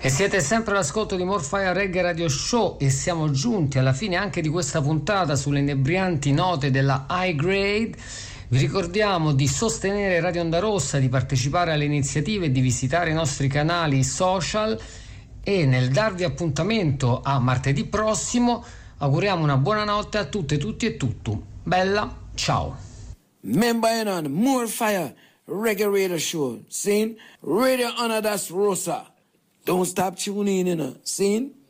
E siete sempre all'ascolto di Morfire Reggae Radio Show e siamo giunti alla fine anche di questa puntata sulle inebrianti note della High Grade. Vi ricordiamo di sostenere Radio Onda Rossa, di partecipare alle iniziative e di visitare i nostri canali social, e nel darvi appuntamento a martedì prossimo auguriamo una buona notte a tutte, tutti e tutto. Bella, ciao. Member on Morfire Reggae Radio Show, seen Radio Onda Rossa. Don't stop tuning in, seen?